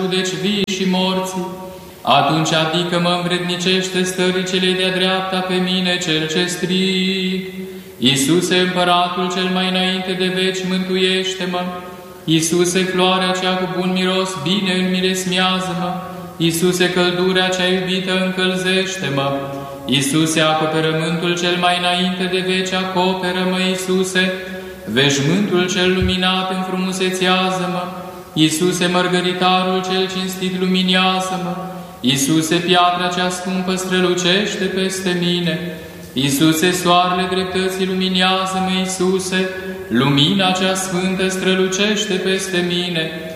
judeci vii și morții, atunci adică-mă învrednicește stării cele de-a dreapta pe mine cel ce strig. Iisuse, Împăratul cel mai înainte de veci, mântuiește-mă! Iisuse, floarea cea cu bun miros, bine înmiresmează-mă! Iisuse, căldura cea iubită, încălzește-mă! Iisuse, acoperământul cel mai înainte de veci, acoperă-mă! Iisuse, veșmântul cel luminat, înfrumusețează-mă! Iisuse, mărgăritarul cel cinstit, luminează-mă! Iisuse, piatra cea scumpă, strălucește peste mine! Iisuse, soarele dreptății, luminează-mă! Iisuse, lumina cea sfântă, strălucește peste mine!